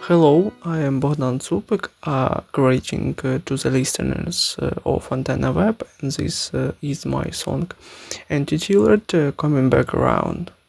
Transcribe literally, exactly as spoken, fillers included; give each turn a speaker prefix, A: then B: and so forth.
A: Hello, I am Bogdan Zupek, uh, greeting uh, to the listeners uh, of Antenna Web, and this uh, is my song Antitilled uh, coming back around.